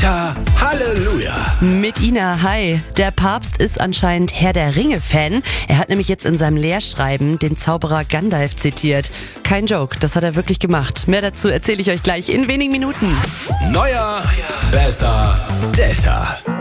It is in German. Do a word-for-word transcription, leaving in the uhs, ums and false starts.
Delta Halleluja! Mit Ina, hi. Der Papst ist anscheinend Herr der Ringe-Fan. Er hat nämlich jetzt in seinem Lehrschreiben den Zauberer Gandalf zitiert. Kein Joke, das hat er wirklich gemacht. Mehr dazu erzähle ich euch gleich in wenigen Minuten. Neuer, besser, Delta.